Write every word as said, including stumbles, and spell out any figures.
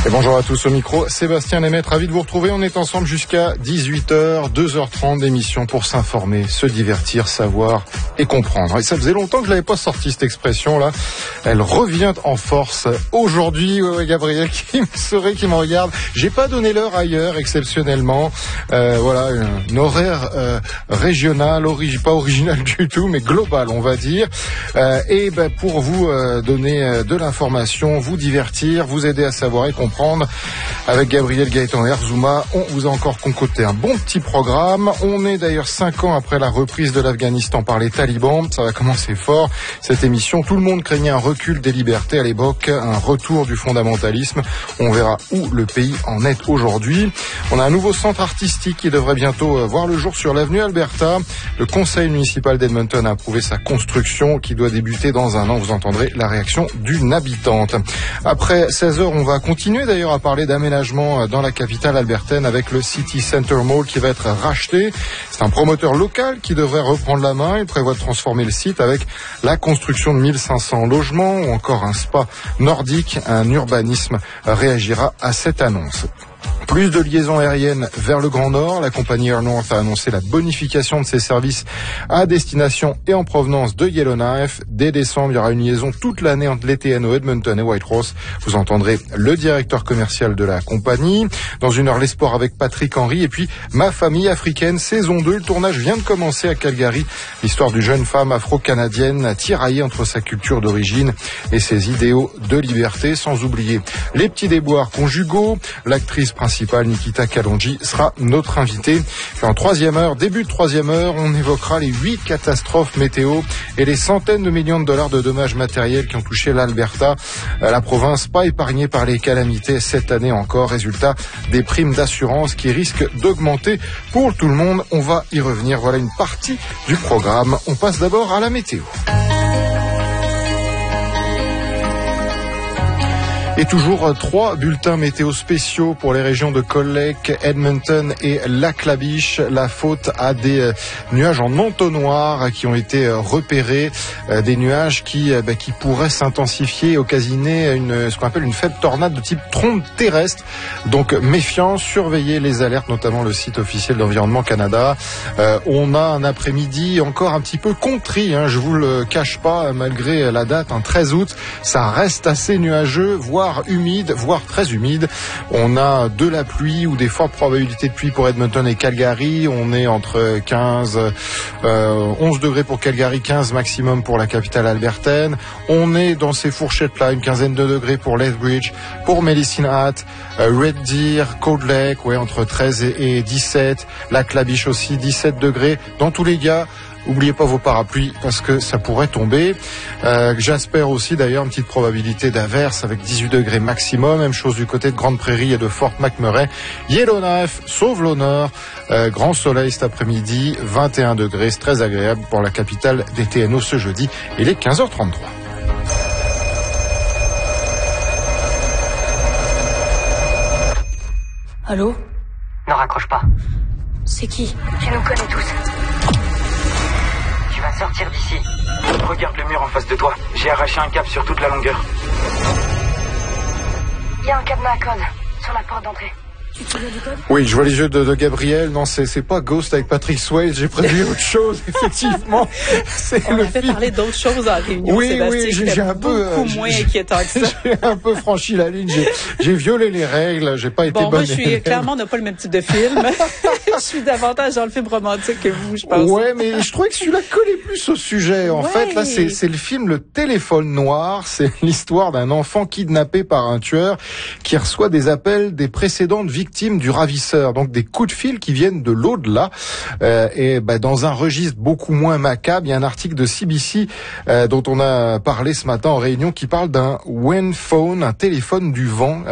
Et bonjour à tous au micro, Sébastien Lemaitre, ravi de vous retrouver. On est ensemble jusqu'à dix-huit heures, deux heures trente d'émission pour s'informer, se divertir, savoir et comprendre. Et ça faisait longtemps que je l'avais pas sorti cette expression-là. Elle revient en force aujourd'hui. Ouais, ouais, Gabriel qui me sourit, qui me regarde. J'ai pas donné l'heure ailleurs, exceptionnellement. Euh, voilà, un horaire euh, régional, origi- pas original du tout, mais global, on va dire. Euh, et ben, pour vous euh, donner euh, de l'information, vous divertir, vous aider à savoir et comprendre. Avec Gabriel Gaëtan Herzuma, on vous a encore concocté un bon petit programme. On est d'ailleurs cinq ans après la reprise de l'Afghanistan par les talibans. Ça va commencer fort, cette émission. Tout le monde craignait un recul des libertés à l'époque, un retour du fondamentalisme. On verra où le pays en est aujourd'hui. On a un nouveau centre artistique qui devrait bientôt voir le jour sur l'avenue Alberta. Le conseil municipal d'Edmonton a approuvé sa construction qui doit débuter dans un an. Vous entendrez la réaction d'une habitante. Après seize heures, on va continuer d'ailleurs à parler d'aménagement dans la capitale albertaine avec le City Center Mall qui va être racheté. C'est un promoteur local qui devrait reprendre la main. Il prévoit de transformer le site avec la construction de mille cinq cents logements ou encore un spa nordique. Un urbanisme réagira à cette annonce. Plus de liaisons aériennes vers le Grand Nord. La compagnie Air North a annoncé la bonification de ses services à destination et en provenance de Yellowknife. Dès décembre, il y aura une liaison toute l'année entre l'E T N O Edmonton et Whitehorse. Vous entendrez le directeur commercial de la compagnie. Dans une heure, les sports avec Patrick Henry. Et puis, Ma famille africaine, saison deux. Le tournage vient de commencer à Calgary. L'histoire d'une jeune femme afro-canadienne tiraillée entre sa culture d'origine et ses idéaux de liberté. Sans oublier les petits déboires conjugaux. L'actrice principale Nikita Kalonji sera notre invité. Et en troisième heure, début de troisième heure, on évoquera les huit catastrophes météo et les centaines de millions de dollars de dommages matériels qui ont touché l'Alberta. La province pas épargnée par les calamités cette année encore. Résultat, des primes d'assurance qui risquent d'augmenter pour tout le monde. On va y revenir. Voilà une partie du programme. On passe d'abord à la météo. Et toujours trois bulletins météo spéciaux pour les régions de Cold Lake, Edmonton et Lac-La-Biche. La faute à des nuages en entonnoir qui ont été repérés, des nuages qui, bah, qui pourraient s'intensifier et occasionner une, ce qu'on appelle une faible tornade de type trombe terrestre. Donc méfiance, surveillez les alertes, notamment le site officiel d'Environnement Canada. Euh, on a un après-midi encore un petit peu contrit, hein, je vous le cache pas, malgré la date, un treize août, ça reste assez nuageux, voire humide, voire très humide. On a de la pluie ou des fortes probabilités de pluie pour Edmonton et Calgary. On est entre quinze, euh, onze degrés pour Calgary, quinze maximum pour la capitale albertaine. On est dans ces fourchettes-là, une quinzaine de degrés pour Lethbridge, pour Medicine Hat, euh, Red Deer, Cold Lake, ouais, entre treize et dix-sept. Lac-La-Biche aussi, dix-sept degrés. Dans tous les cas, oubliez pas vos parapluies parce que ça pourrait tomber. Euh, Jasper aussi d'ailleurs, une petite probabilité d'averse avec dix-huit degrés maximum. Même chose du côté de Grande Prairie et de Fort McMurray. Yellowknife, sauve l'honneur. Euh, grand soleil cet après-midi, vingt et un degrés. C'est très agréable pour la capitale des T N O ce jeudi. Il est quinze heures trente-trois. Allô ? Ne raccroche pas. C'est qui ? Tu nous connais tous. Tu vas sortir d'ici. Regarde le mur en face de toi. J'ai arraché un câble sur toute la longueur. Il y a un cadenas à code sur la porte d'entrée. Tu te souviens du code ? Oui, je vois les yeux de, de Gabriel. Non, c'est, c'est pas Ghost avec Patrick Swayze. J'ai prévu autre chose, effectivement. C'est On le avait film. parlé d'autres choses en réunion, Oui, Sébastien. oui, j'ai, j'ai un peu, beaucoup euh, moins j'ai, inquiétant que ça. J'ai un peu franchi la ligne. J'ai, j'ai violé les règles. J'ai pas été Bon, bonne moi, je suis, élève. clairement, on n'a pas le même type de film. Je suis davantage dans le film romantique que vous, je pense. Ouais, mais je trouvais que celui-là collait plus au sujet. En Ouais. fait, là, c'est, c'est le film Le Téléphone Noir. C'est l'histoire d'un enfant kidnappé par un tueur qui reçoit des appels des précédentes victimes du ravisseur. Donc des coups de fil qui viennent de l'au-delà. Euh, et bah, dans un registre beaucoup moins macabre, il y a un article de C B C euh, dont on a parlé ce matin en réunion qui parle d'un Wen Phone, un téléphone du vent.